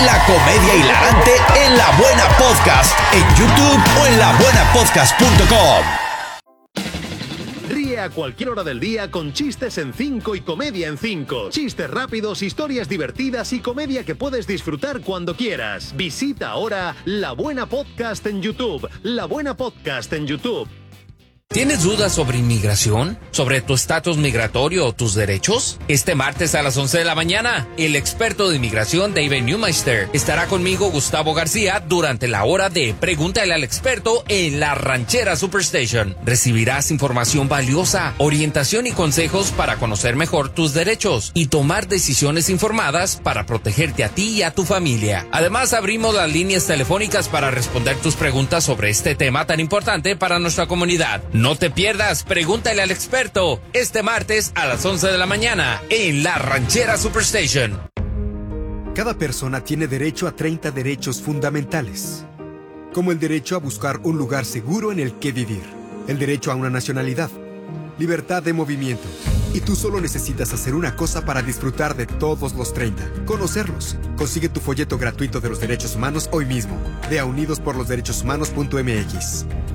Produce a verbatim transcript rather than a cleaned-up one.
la comedia hilarante en La Buena Podcast, en YouTube o en la buena podcast punto com. Ríe a cualquier hora del día con Chistes en cinco y Comedia en cinco. Chistes rápidos, historias divertidas y comedia que puedes disfrutar cuando quieras. Visita ahora La Buena Podcast en YouTube. La Buena Podcast en YouTube. ¿Tienes dudas sobre inmigración? ¿Sobre tu estatus migratorio o tus derechos? Este martes a las once de la mañana, el experto de inmigración David Neumeister estará conmigo, Gustavo García, durante la hora de Pregúntale al experto en la Ranchera Superstation. Recibirás información valiosa, orientación y consejos para conocer mejor tus derechos y tomar decisiones informadas para protegerte a ti y a tu familia. Además, abrimos las líneas telefónicas para responder tus preguntas sobre este tema tan importante para nuestra comunidad. No te pierdas, Pregúntale al experto, este martes a las once de la mañana en la Ranchera Superstation. Cada persona tiene derecho a treinta derechos fundamentales, como el derecho a buscar un lugar seguro en el que vivir, el derecho a una nacionalidad, libertad de movimiento. Y tú solo necesitas hacer una cosa para disfrutar de todos los treinta, conocerlos. Consigue tu folleto gratuito de los derechos humanos hoy mismo. Ve a unidos por los derechos humanos punto m x.